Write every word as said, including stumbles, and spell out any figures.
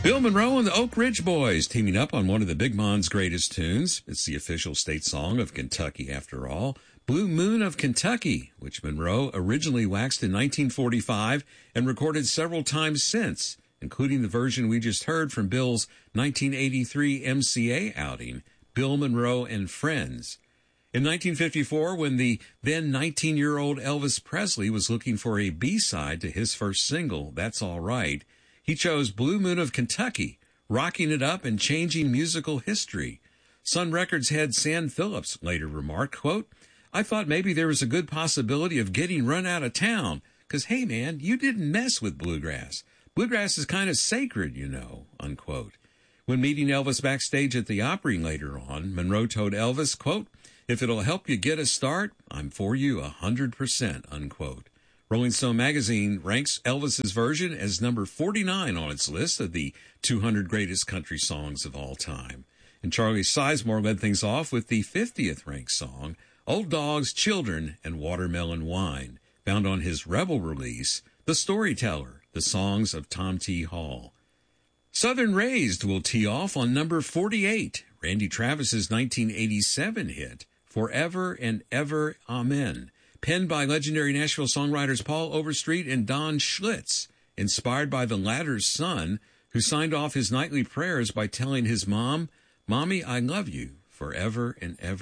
Bill Monroe and the Oak Ridge Boys teaming up on one of the Big Mond's greatest tunes. It's the official state song of Kentucky, after all. Blue Moon of Kentucky, which Monroe originally waxed in nineteen forty-five and recorded several times since, including the version we just heard from Bill's nineteen eighty-three M C A outing, Bill Monroe and Friends. In nineteen fifty-four, when the then nineteen-year-old Elvis Presley was looking for a B-side to his first single, That's All Right, he chose Blue Moon of Kentucky, rocking it up and changing musical history. Sun Records head Sam Phillips later remarked, quote, I thought maybe there was a good possibility of getting run out of town, because, hey, man, you didn't mess with bluegrass. Bluegrass is kind of sacred, you know, unquote. When meeting Elvis backstage at the Opry later on, Monroe told Elvis, quote, if it'll help you get a start, I'm for you a hundred percent, unquote. Rolling Stone magazine ranks Elvis's version as number forty-nine on its list of the two hundred greatest country songs of all time. And Charlie Sizemore led things off with the fiftieth ranked song, Old Dogs, Children, and Watermelon Wine, found on his Rebel release, The Storyteller, The Songs of Tom T. Hall. Southern Raised will tee off on number forty-eight, Randy Travis's nineteen eighty-seven hit, Forever and Ever, Amen, penned by legendary Nashville songwriters Paul Overstreet and Don Schlitz, inspired by the latter's son, who signed off his nightly prayers by telling his mom, Mommy, I love you forever and ever.